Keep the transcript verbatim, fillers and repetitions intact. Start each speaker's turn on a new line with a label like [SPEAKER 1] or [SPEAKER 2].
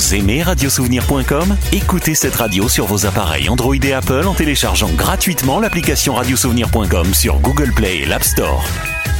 [SPEAKER 1] Vous aimez radiosouvenir point com? Écoutez cette radio sur vos appareils Android et Apple en téléchargeant gratuitement l'application radiosouvenir point com sur Google Play et l'App Store.